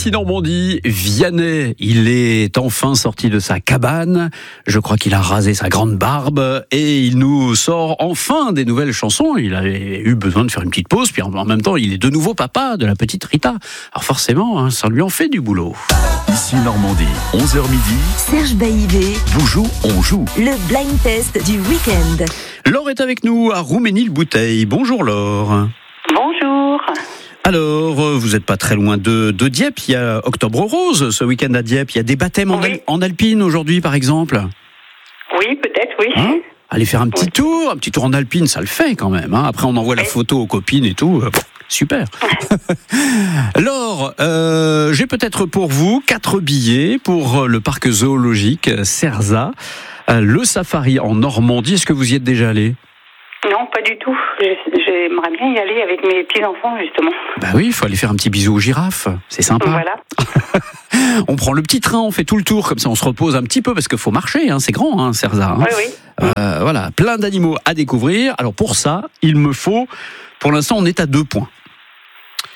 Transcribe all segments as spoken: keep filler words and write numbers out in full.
Ici Normandie, Vianney, il est enfin sorti de sa cabane. Je crois qu'il a rasé sa grande barbe et il nous sort enfin des nouvelles chansons. Il avait eu besoin de faire une petite pause, puis en même temps, il est de nouveau papa de la petite Rita. Alors forcément, hein, ça lui en fait du boulot. Ici Normandie, onze heures midi. Serge Baïvé. Boujou, on joue. Le blind test du week-end. Laure est avec nous à Rouménil-Bouteille. Bonjour Laure. Bonjour. Alors, vous n'êtes pas très loin de, de Dieppe. Il y a Octobre Rose ce week-end à Dieppe. Il y a des baptêmes en, Oui. al- en alpine aujourd'hui, par exemple. Oui, peut-être, oui. Hein Allez faire un petit Oui. tour, un petit tour en alpine, ça le fait quand même. Hein. Après, on envoie la Oui. photo aux copines et tout. Euh, pff, super. Laure, euh, j'ai peut-être pour vous quatre billets pour le parc zoologique Cerza, euh, le safari en Normandie. Est-ce que vous y êtes déjà allé ? Non, pas du tout. Je- J'aimerais bien y aller avec mes petits-enfants, justement. Bah oui, il faut aller faire un petit bisou aux girafes. C'est sympa. Voilà. On prend le petit train, on fait tout le tour, comme ça on se repose un petit peu, parce qu'il faut marcher, hein, c'est grand, hein, Cerza. Hein. Oui, oui. Euh, voilà, plein d'animaux à découvrir. Alors pour ça, il me faut, pour l'instant on est à deux points. D'accord ?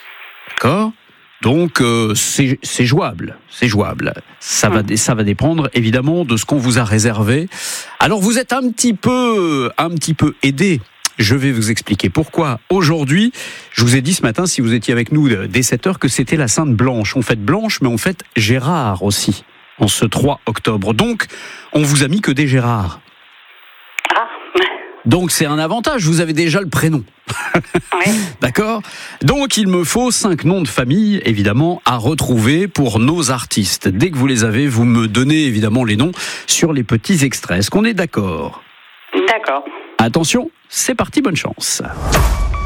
Donc euh, c'est, c'est jouable, c'est jouable. Ça va, ça va dépendre évidemment de ce qu'on vous a réservé. Alors vous êtes un petit peu, un petit peu aidé. Je vais vous expliquer pourquoi. Aujourd'hui, je vous ai dit ce matin, si vous étiez avec nous dès sept heures, que c'était la Sainte Blanche. On fête Blanche, mais on fête Gérard aussi, en ce trois octobre. Donc, on vous a mis que des Gérards. Ah, Donc, c'est un avantage, vous avez déjà le prénom. oui. D'accord ? Donc, il me faut cinq noms de famille, évidemment, à retrouver pour nos artistes. Dès que vous les avez, vous me donnez évidemment les noms sur les petits extraits. Est-ce qu'on est d'accord ? D'accord. Attention, c'est parti, bonne chance.